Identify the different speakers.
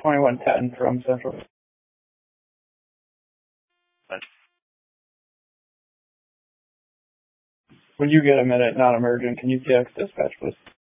Speaker 1: 2110 from Central. When you get a minute, not emergent, can you text dispatch, please?